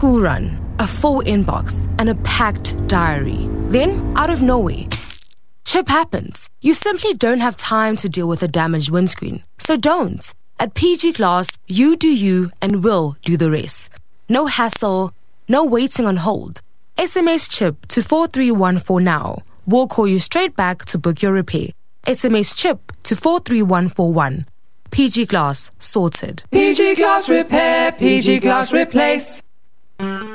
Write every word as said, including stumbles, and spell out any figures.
school run, a full inbox, and a packed diary. Then, out of nowhere, chip happens. You simply don't have time to deal with a damaged windscreen. So don't. At P G Glass, you do you and we'll do the rest. No hassle, no waiting on hold. S M S CHIP to four three one four now. We'll call you straight back to book your repair. S M S CHIP to four three one four one. P G Glass, sorted. P G Glass Repair, P G Glass Replace.